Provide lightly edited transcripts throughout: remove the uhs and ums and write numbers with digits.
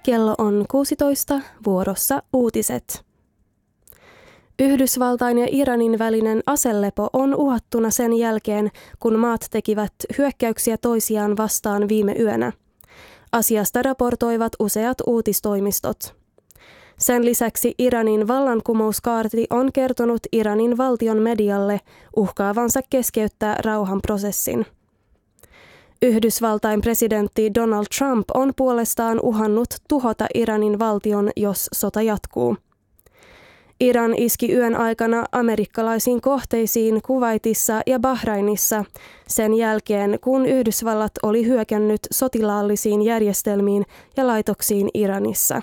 Kello on 16, vuorossa uutiset. Yhdysvaltain ja Iranin välinen aselepo on uhattuna sen jälkeen, kun maat tekivät hyökkäyksiä toisiaan vastaan viime yönä. Asiasta raportoivat useat uutistoimistot. Sen lisäksi Iranin vallankumouskaarti on kertonut Iranin valtion medialle uhkaavansa keskeyttää rauhanprosessin. Yhdysvaltain presidentti Donald Trump on puolestaan uhannut tuhota Iranin valtion, jos sota jatkuu. Iran iski yön aikana amerikkalaisiin kohteisiin Kuwaitissa ja Bahrainissa sen jälkeen, kun Yhdysvallat oli hyökännyt sotilaallisiin järjestelmiin ja laitoksiin Iranissa.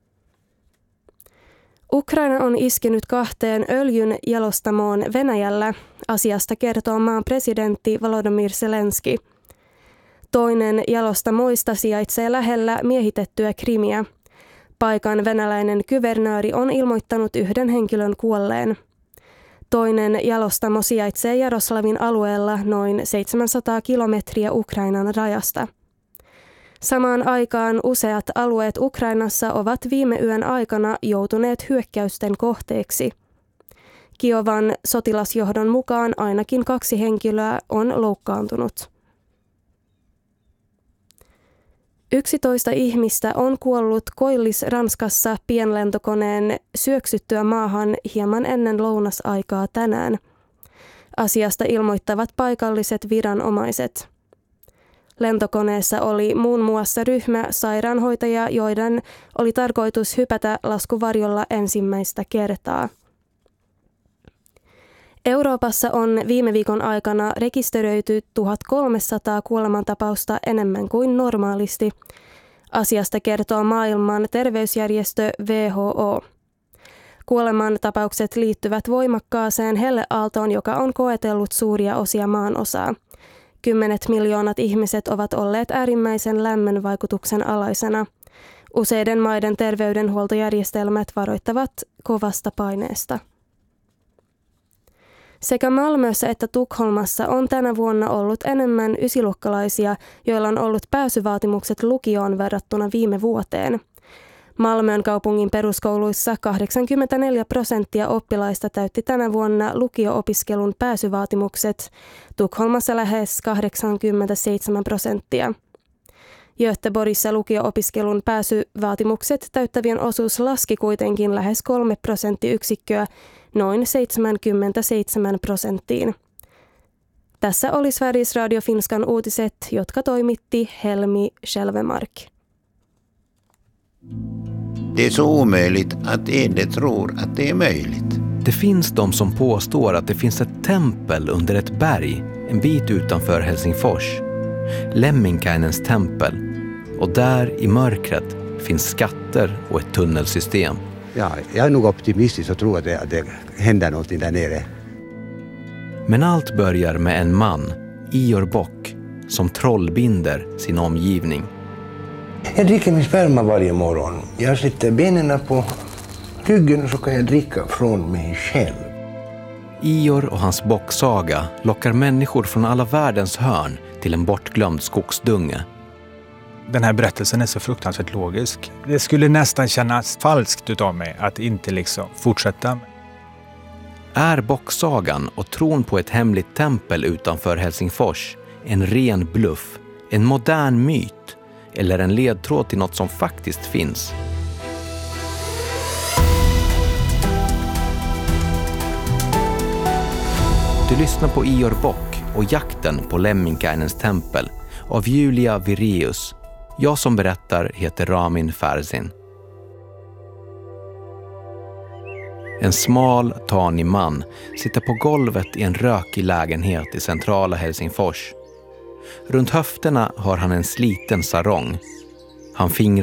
Ukraina on iskenyt 2 öljyn jalostamoon Venäjällä. Asiasta kertoo maan presidentti Volodymyr Zelenski. Toinen jalostamoista sijaitsee lähellä miehitettyä Krimiä. Paikan venäläinen kuvernööri on ilmoittanut 1 henkilön kuolleen. Toinen jalostamo sijaitsee Jaroslavin alueella noin 700 kilometriä Ukrainan rajasta. Samaan aikaan useat alueet Ukrainassa ovat viime yön aikana joutuneet hyökkäysten kohteeksi. Kiovan sotilasjohdon mukaan ainakin 2 henkilöä on loukkaantunut. 11 ihmistä on kuollut Koillis-Ranskassa pienlentokoneen syöksyttyä maahan hieman ennen lounasaikaa tänään. Asiasta ilmoittavat paikalliset viranomaiset. Lentokoneessa oli muun muassa ryhmä sairaanhoitajia, joiden oli tarkoitus hypätä laskuvarjolla ensimmäistä kertaa. Euroopassa on viime viikon aikana rekisteröity 1300 kuolemantapausta enemmän kuin normaalisti. Asiasta kertoo maailman terveysjärjestö WHO. Kuolemantapaukset liittyvät voimakkaaseen helleaaltoon, joka on koetellut suuria osia maanosaa. 10 miljoonat ihmiset ovat olleet äärimmäisen lämmön vaikutuksen alaisena. Useiden maiden terveydenhuoltojärjestelmät varoittavat kovasta paineesta. Sekä Malmössä että Tukholmassa on tänä vuonna ollut enemmän ysiluokkalaisia, joilla on ollut pääsyvaatimukset lukioon verrattuna viime vuoteen. Malmön kaupungin peruskouluissa 84% oppilaista täytti tänä vuonna lukio-opiskelun pääsyvaatimukset, Tukholmassa lähes 87%. Göteborgissa lukio-opiskelun pääsyvaatimukset täyttävien osuus laski kuitenkin lähes 3 prosenttiyksikköä, noin 77%. Tässä oli Sveriges Radio Finskan uutiset, jotka toimitti Helmi Schelvemark. Det är så omöjligt att Ede tror att det är möjligt. Det finns de som påstår att det finns ett tempel under ett berg en bit utanför Helsingfors. Lemminkäinens tempel. Och där i mörkret finns skatter och ett tunnelsystem. Ja, jag är nog optimistisk och tror att det händer någonting där nere. Men allt börjar med en man, Ior Bock, som trollbinder sin omgivning. Jag dricker min sperma varje morgon. Jag sitter benen på ryggen och så kan jag dricka från mig själv. Ior och hans bocksaga lockar människor från alla världens hörn till en bortglömd skogsdunge. Den här berättelsen är så fruktansvärt logisk. Det skulle nästan kännas falskt utav mig att inte liksom fortsätta. Är bocksagan och tron på ett hemligt tempel utanför Helsingfors en ren bluff, en modern myt eller en ledtråd till något som faktiskt finns? Du lyssnar på Ior Bock och jakten på Lemminkäinens tempel av Julia Vireus. Jag som berättar heter Ramin Farzin. En smal, tanig man sitter på golvet i en rökig lägenhet i centrala Helsingfors. Runt höfterna har han en sliten sarong. Han fingrar